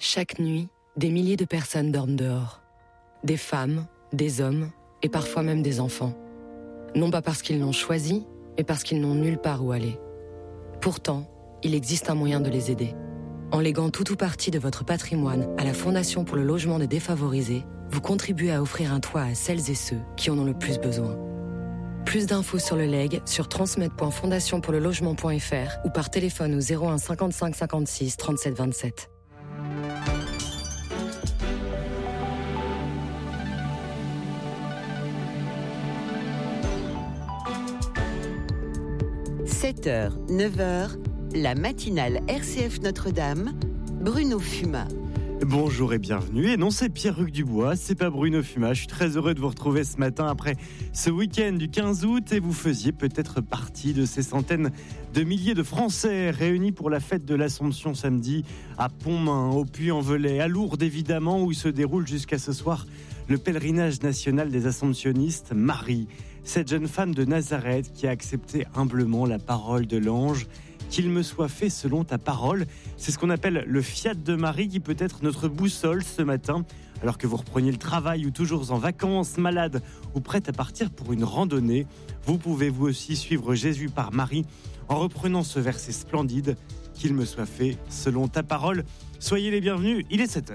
Chaque nuit, des milliers de personnes dorment dehors. Des femmes, des hommes et parfois même des enfants. Non pas parce qu'ils l'ont choisi, mais parce qu'ils n'ont nulle part où aller. Pourtant, il existe un moyen de les aider. En léguant tout ou partie de votre patrimoine à la Fondation pour le logement des défavorisés, vous contribuez à offrir un toit à celles et ceux qui en ont le plus besoin. Plus d'infos sur le legs sur transmed.fondationpourlelogement.fr ou par téléphone au 01 55 56 37 27. « 7h, 9h, la matinale RCF Notre-Dame, Bruno Fumat. » Bonjour et bienvenue. Et non, c'est Pierre-Hugues Dubois, c'est pas Bruno Fumat. Je suis très heureux de vous retrouver ce matin après ce week-end du 15 août. Et vous faisiez peut-être partie de ces centaines de milliers de Français réunis pour la fête de l'Assomption samedi à Pontmain, au Puy-en-Velay, à Lourdes évidemment, où se déroule jusqu'à ce soir le pèlerinage national des Assomptionnistes. Marie, cette jeune femme de Nazareth qui a accepté humblement la parole de l'ange. Qu'il me soit fait selon ta parole. C'est ce qu'on appelle le fiat de Marie qui peut être notre boussole ce matin. Alors que vous repreniez le travail ou toujours en vacances, malade ou prête à partir pour une randonnée, vous pouvez vous aussi suivre Jésus par Marie en reprenant ce verset splendide. Qu'il me soit fait selon ta parole. Soyez les bienvenus, il est 7h.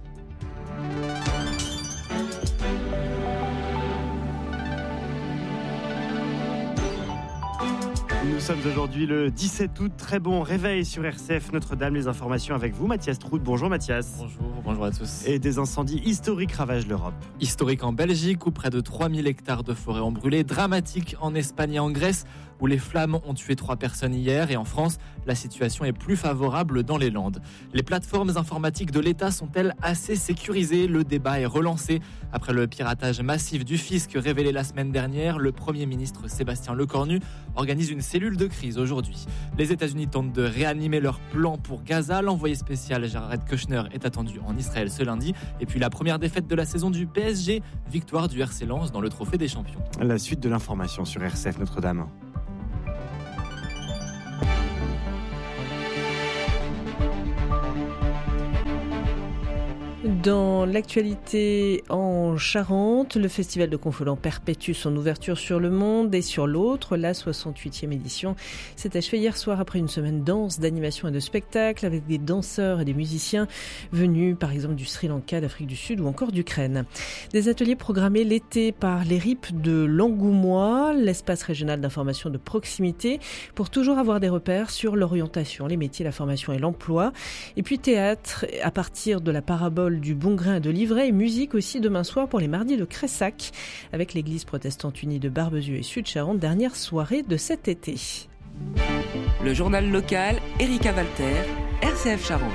Nous sommes aujourd'hui le 17 août, très bon réveil sur RCF Notre-Dame. Les informations avec vous, Mathias Trout. Bonjour Mathias. Bonjour à tous. Et des incendies historiques ravagent l'Europe. Historique en Belgique où près de 3000 hectares de forêt ont brûlé. Dramatique en Espagne et en Grèce où les flammes ont tué 3 personnes hier. Et en France, la situation est plus favorable dans les Landes. Les plateformes informatiques de l'État sont-elles assez sécurisées ? Le débat est relancé. Après le piratage massif du fisc révélé la semaine dernière, le Premier ministre Sébastien Lecornu organise une cellule de crise aujourd'hui. Les États-Unis tentent de réanimer leur plan pour Gaza. L'envoyé spécial Jared Kushner est attendu en Israël ce lundi. Et puis la première défaite de la saison du PSG, victoire du RC Lens dans le Trophée des Champions. La suite de l'information sur RCF Notre-Dame. Dans l'actualité en Charente, le festival de Confolens perpétue son ouverture sur le monde et sur l'autre. La 68e édition s'est achevée hier soir après une semaine dense d'animation et de spectacles avec des danseurs et des musiciens venus par exemple du Sri Lanka, d'Afrique du Sud ou encore d'Ukraine. Des ateliers programmés l'été par les RIP de l'Angoumois, l'espace régional d'information de proximité, pour toujours avoir des repères sur l'orientation, les métiers, la formation et l'emploi. Et puis théâtre à partir de la parabole du Bon Grain de Livret et musique aussi demain soir pour les mardis de Cressac avec l'église protestante unie de Barbezieux et Sud-Charente, dernière soirée de cet été. Le journal local, Erika Walter, RCF Charente.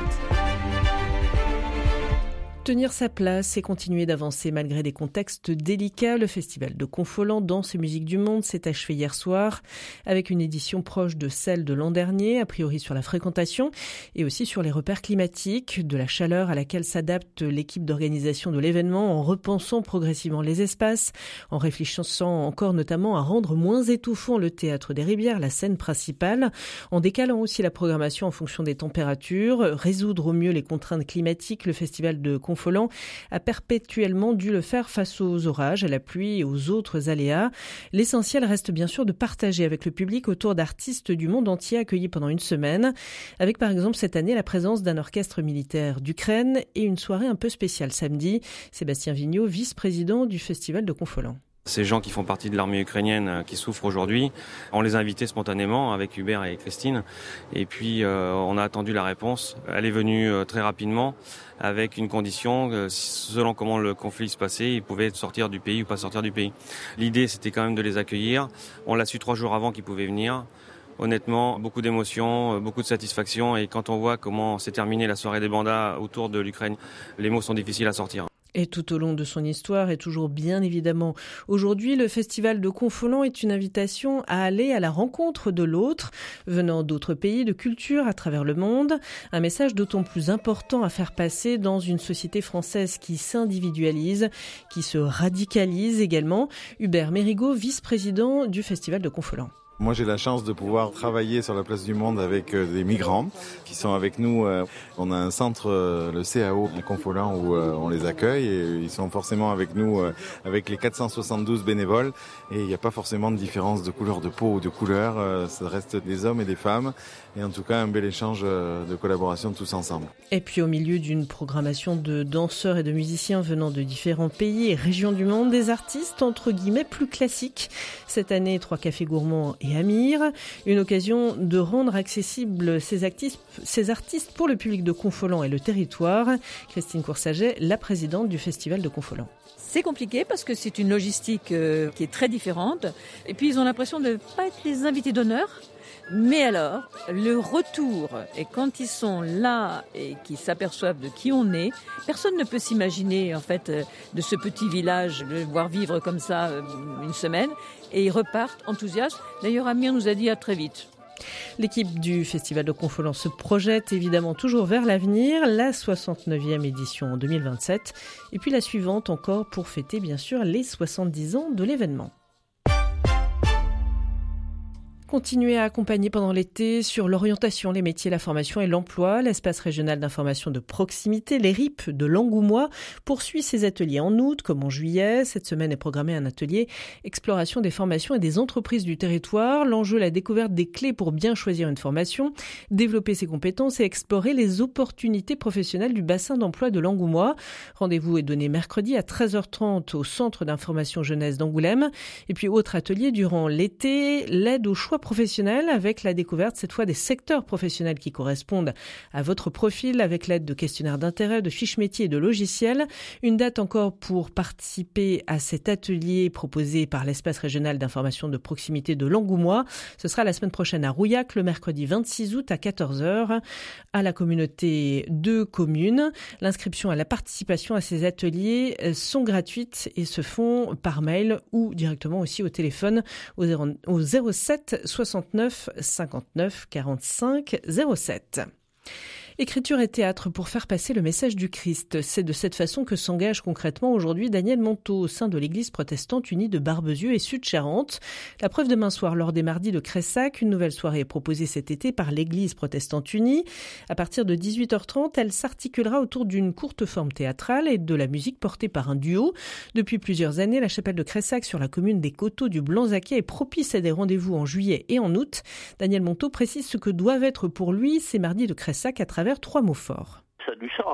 Tenir sa place et continuer d'avancer malgré des contextes délicats, le festival de Confolens Danse et Musique du Monde s'est achevé hier soir avec une édition proche de celle de l'an dernier, a priori sur la fréquentation et aussi sur les repères climatiques, de la chaleur à laquelle s'adapte l'équipe d'organisation de l'événement en repensant progressivement les espaces, en réfléchissant encore notamment à rendre moins étouffant le théâtre des Rivières, la scène principale, en décalant aussi la programmation en fonction des températures, résoudre au mieux les contraintes climatiques. Le festival de Confolens a perpétuellement dû le faire face aux orages, à la pluie et aux autres aléas. L'essentiel reste bien sûr de partager avec le public autour d'artistes du monde entier accueillis pendant une semaine, avec par exemple cette année la présence d'un orchestre militaire d'Ukraine et une soirée un peu spéciale samedi. Sébastien Vigneault, vice-président du festival de Confolens. Ces gens qui font partie de l'armée ukrainienne qui souffrent aujourd'hui, on les a invités spontanément avec Hubert et Christine. Et puis on a attendu la réponse. Elle est venue très rapidement avec une condition, selon comment le conflit se passait, ils pouvaient sortir du pays ou pas sortir du pays. L'idée c'était quand même de les accueillir. On l'a su 3 jours avant qu'ils pouvaient venir. Honnêtement, beaucoup d'émotions, beaucoup de satisfaction. Et quand on voit comment s'est terminée la soirée des bandas autour de l'Ukraine, les mots sont difficiles à sortir. Et tout au long de son histoire, et toujours bien évidemment aujourd'hui, le festival de Confolens est une invitation à aller à la rencontre de l'autre, venant d'autres pays, de cultures à travers le monde. Un message d'autant plus important à faire passer dans une société française qui s'individualise, qui se radicalise également. Hubert Mérigot, vice-président du festival de Confolens. Moi, j'ai la chance de pouvoir travailler sur la place du Monde avec des migrants qui sont avec nous. On a un centre, le CAO à Confolens, où on les accueille et ils sont forcément avec nous, avec les 472 bénévoles. Et il n'y a pas forcément de différence de couleur de peau ou de couleur. Ça reste des hommes et des femmes. Et en tout cas, un bel échange de collaboration tous ensemble. Et puis au milieu d'une programmation de danseurs et de musiciens venant de différents pays et régions du monde, des artistes entre guillemets plus classiques. Cette année, 3 cafés gourmands et Amir. Une occasion de rendre accessibles ces artistes pour le public de Confolens et le territoire. Christine Coursaget, la présidente du Festival de Confolens. C'est compliqué parce que c'est une logistique qui est très différente. Et puis ils ont l'impression de ne pas être les invités d'honneur. Mais alors, le retour, et quand ils sont là et qu'ils s'aperçoivent de qui on est, personne ne peut s'imaginer en fait de ce petit village, de voir vivre comme ça une semaine, et ils repartent enthousiastes. D'ailleurs, Amir nous a dit à très vite. L'équipe du Festival de Confolens se projette évidemment toujours vers l'avenir, la 69e édition en 2027, et puis la suivante encore pour fêter bien sûr les 70 ans de l'événement. Continuer à accompagner pendant l'été sur l'orientation, les métiers, la formation et l'emploi. L'espace régional d'information de proximité, les RIP de Langoumois, poursuit ses ateliers en août comme en juillet. Cette semaine est programmé un atelier exploration des formations et des entreprises du territoire. L'enjeu, la découverte des clés pour bien choisir une formation, développer ses compétences et explorer les opportunités professionnelles du bassin d'emploi de Langoumois. Rendez-vous est donné mercredi à 13h30 au Centre d'information jeunesse d'Angoulême. Et puis autre atelier durant l'été, l'aide au choix professionnel avec la découverte cette fois des secteurs professionnels qui correspondent à votre profil avec l'aide de questionnaires d'intérêt, de fiches métiers et de logiciels. Une date encore pour participer à cet atelier proposé par l'espace régional d'information de proximité de Langoumois. Ce sera la semaine prochaine à Rouillac, le mercredi 26 août à 14h à la communauté de communes. L'inscription et la participation à ces ateliers sont gratuites et se font par mail ou directement aussi au téléphone au 07 69 59 45 07. Écriture et théâtre pour faire passer le message du Christ. C'est de cette façon que s'engage concrètement aujourd'hui Daniel Monteau au sein de l'église protestante unie de Barbezieux et Sud-Charente. La preuve demain soir lors des mardis de Cressac. Une nouvelle soirée est proposée cet été par l'église protestante unie. À partir de 18h30, elle s'articulera autour d'une courte forme théâtrale et de la musique portée par un duo. Depuis plusieurs années, la chapelle de Cressac sur la commune des Coteaux du Blanzaquet est propice à des rendez-vous en juillet et en août. Daniel Monteau précise ce que doivent être pour lui ces mardis de Cressac à travers 3 mots forts. Ça a du sens,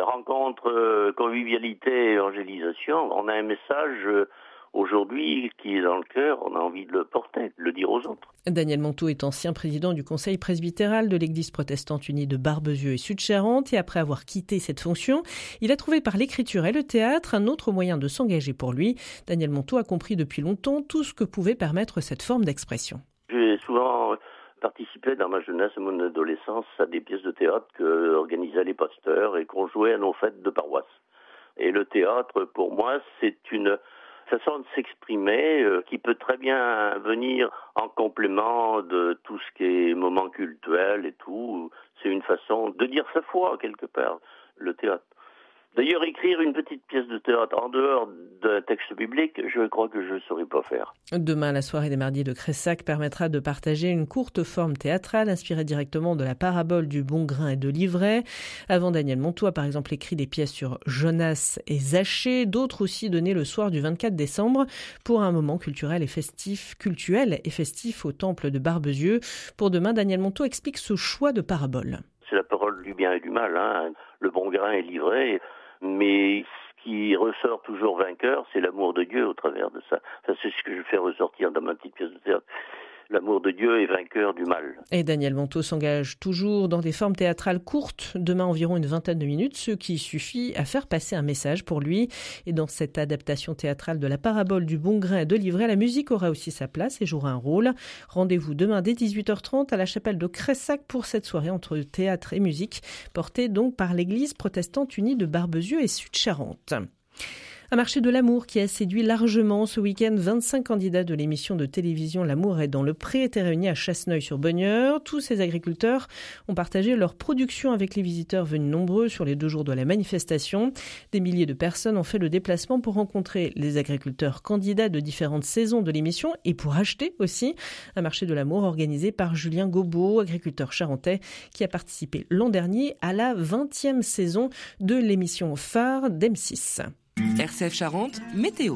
rencontre, convivialité, évangélisation. On a un message aujourd'hui qui est dans le cœur, on a envie de le porter, de le dire aux autres. Daniel Monteau est ancien président du conseil presbytéral de l'église protestante unie de Barbezieux et Sud-Charente et après avoir quitté cette fonction, il a trouvé par l'écriture et le théâtre un autre moyen de s'engager pour lui. Daniel Monteau a compris depuis longtemps tout ce que pouvait permettre cette forme d'expression. J'ai souvent participé dans ma jeunesse et mon adolescence à des pièces de théâtre qu'organisaient les pasteurs et qu'on jouait à nos fêtes de paroisse. Et le théâtre, pour moi, c'est une façon de s'exprimer qui peut très bien venir en complément de tout ce qui est moment cultuel et tout. C'est une façon de dire sa foi, quelque part, le théâtre. D'ailleurs, écrire une petite pièce de théâtre en dehors d'un texte biblique, je crois que je ne saurais pas faire. Demain, la soirée des mardis de Cressac permettra de partager une courte forme théâtrale inspirée directement de la parabole du bon grain et de l'ivraie. Avant, Daniel Monteau a par exemple écrit des pièces sur Jonas et Zachée, d'autres aussi données le soir du 24 décembre pour un moment culturel et festif au temple de Barbezieux. Pour demain, Daniel Monteau explique ce choix de parabole. C'est la parole du bien et du mal, le bon grain et l'ivraie. Mais ce qui ressort toujours vainqueur, c'est l'amour de Dieu au travers de ça. Ça, c'est ce que je fais ressortir dans ma petite pièce de théâtre. L'amour de Dieu est vainqueur du mal. Et Daniel Monteau s'engage toujours dans des formes théâtrales courtes, demain environ une vingtaine de minutes, ce qui suffit à faire passer un message pour lui. Et dans cette adaptation théâtrale de la parabole du bon grain et de l'ivraie, la musique aura aussi sa place et jouera un rôle. Rendez-vous demain dès 18h30 à la chapelle de Cressac pour cette soirée entre théâtre et musique, portée donc par l'église protestante unie de Barbezieux et Sud-Charente. Un marché de l'amour qui a séduit largement ce week-end. 25 candidats de l'émission de télévision L'amour est dans le pré étaient réunis à Chasseneuil-sur-Bonnieure. Tous ces agriculteurs ont partagé leur production avec les visiteurs venus nombreux sur les 2 jours de la manifestation. Des milliers de personnes ont fait le déplacement pour rencontrer les agriculteurs candidats de différentes saisons de l'émission et pour acheter aussi. Un marché de l'amour organisé par Julien Gobeau, agriculteur charentais, qui a participé l'an dernier à la 20e saison de l'émission phare d'M6. RCF Charente, météo.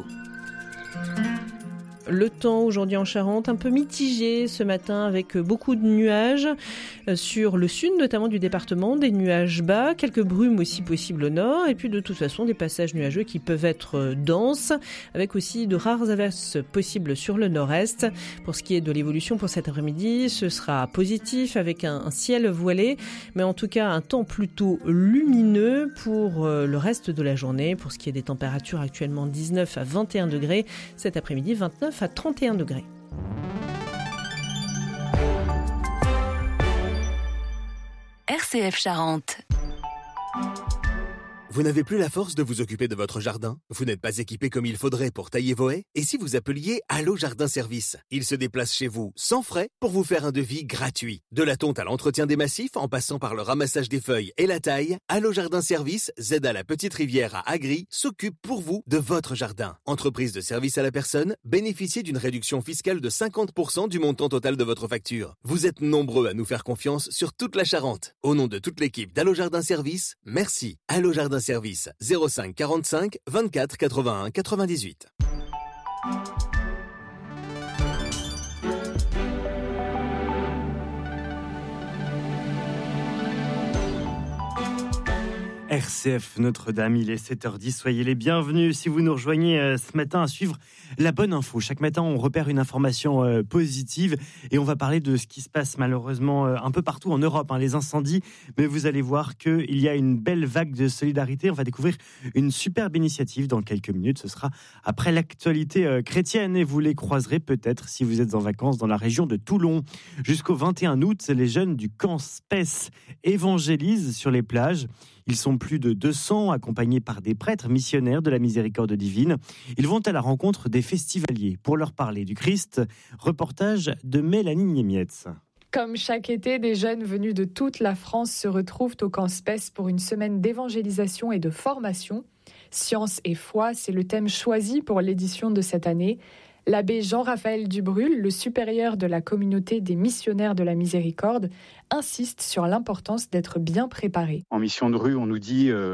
Le temps aujourd'hui en Charente, un peu mitigé ce matin avec beaucoup de nuages sur le sud notamment du département, des nuages bas, quelques brumes aussi possibles au nord et puis de toute façon des passages nuageux qui peuvent être denses avec aussi de rares averses possibles sur le nord-est. Pour ce qui est de l'évolution pour cet après-midi, ce sera positif avec un ciel voilé mais en tout cas un temps plutôt lumineux pour le reste de la journée. Pour ce qui est des températures actuellement 19 à 21 degrés, cet après-midi 29 à 31 degrés. RCF Charente. Vous n'avez plus la force de vous occuper de votre jardin? Vous n'êtes pas équipé comme il faudrait pour tailler vos haies? Et si vous appeliez Allo Jardin Service? Ils se déplacent chez vous sans frais pour vous faire un devis gratuit. De la tonte à l'entretien des massifs, en passant par le ramassage des feuilles et la taille, Allo Jardin Service, Z à la Petite Rivière à Agri, s'occupe pour vous de votre jardin. Entreprise de service à la personne, bénéficiez d'une réduction fiscale de 50% du montant total de votre facture. Vous êtes nombreux à nous faire confiance sur toute la Charente. Au nom de toute l'équipe d'Allo Jardin Service, merci. Allo Jardin Service 05 45 24 81 98. RCF Notre-Dame, il est 7h10, soyez les bienvenus si vous nous rejoignez ce matin à suivre la bonne info. Chaque matin, on repère une information positive et on va parler de ce qui se passe malheureusement un peu partout en Europe, les incendies. Mais vous allez voir qu'il y a une belle vague de solidarité. On va découvrir une superbe initiative dans quelques minutes. Ce sera après l'actualité chrétienne et vous les croiserez peut-être si vous êtes en vacances dans la région de Toulon. Jusqu'au 21 août, les jeunes du camp Spes évangélisent sur les plages. Ils sont plus de 200, accompagnés par des prêtres missionnaires de la miséricorde divine. Ils vont à la rencontre des festivaliers pour leur parler du Christ. Reportage de Mélanie Niemietz. Comme chaque été, des jeunes venus de toute la France se retrouvent au camp Spes pour une semaine d'évangélisation et de formation. Science et foi, c'est le thème choisi pour l'édition de cette année. L'abbé Jean-Raphaël Dubrul, le supérieur de la communauté des missionnaires de la miséricorde, insiste sur l'importance d'être bien préparé. En mission de rue, on nous dit